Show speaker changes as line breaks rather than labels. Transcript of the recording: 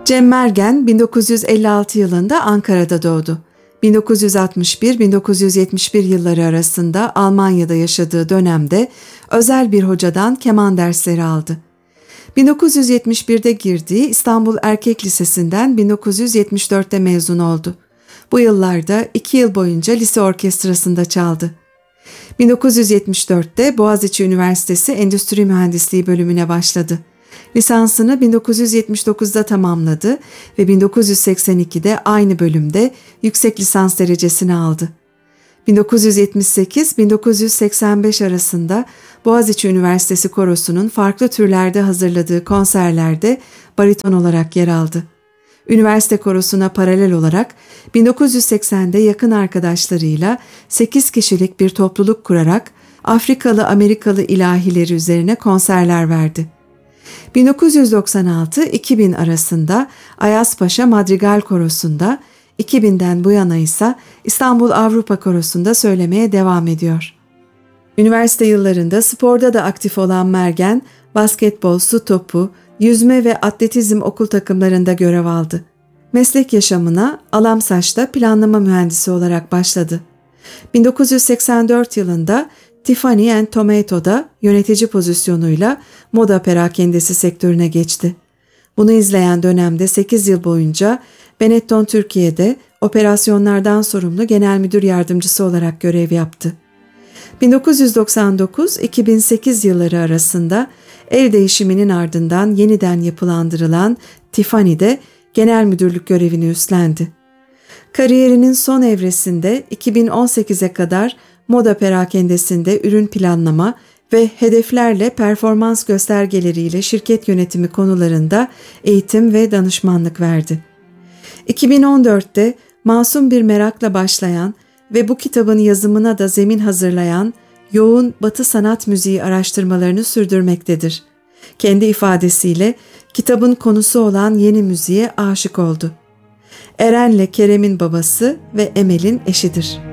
Cem Mergen 1956 yılında Ankara'da doğdu. 1961-1971 yılları arasında Almanya'da yaşadığı dönemde özel bir hocadan keman dersleri aldı. 1971'de girdiği İstanbul Erkek Lisesi'nden 1974'te mezun oldu. Bu yıllarda 2 yıl boyunca lise orkestrasında çaldı. 1974'te Boğaziçi Üniversitesi Endüstri Mühendisliği bölümüne başladı. Lisansını 1979'da tamamladı ve 1982'de aynı bölümde yüksek lisans derecesini aldı. 1978-1985 arasında Boğaziçi Üniversitesi Korosu'nun farklı türlerde hazırladığı konserlerde bariton olarak yer aldı. Üniversite korosuna paralel olarak 1980'de yakın arkadaşlarıyla 8 kişilik bir topluluk kurarak Afrikalı-Amerikalı ilahileri üzerine konserler verdi. 1996-2000 arasında Ayazpaşa Madrigal Korosu'nda, 2000'den bu yana ise İstanbul Avrupa Korosu'nda söylemeye devam ediyor. Üniversite yıllarında sporda da aktif olan Mergen, basketbol, su topu, yüzme ve atletizm okul takımlarında görev aldı. Meslek yaşamına Alamsaç'ta planlama mühendisi olarak başladı. 1984 yılında Tiffany & Tomato'da yönetici pozisyonuyla moda perakendesi sektörüne geçti. Bunu izleyen dönemde 8 yıl boyunca Benetton Türkiye'de operasyonlardan sorumlu genel müdür yardımcısı olarak görev yaptı. 1999-2008 yılları arasında el değişiminin ardından yeniden yapılandırılan Tiffany'de genel müdürlük görevini üstlendi. Kariyerinin son evresinde 2018'e kadar moda perakendesinde ürün planlama ve hedeflerle performans göstergeleriyle şirket yönetimi konularında eğitim ve danışmanlık verdi. 2014'te masum bir merakla başlayan ve bu kitabın yazımına da zemin hazırlayan yoğun Batı sanat müziği araştırmalarını sürdürmektedir. Kendi ifadesiyle kitabın konusu olan yeni müziğe aşık oldu. Eren'le Kerem'in babası ve Emel'in eşidir.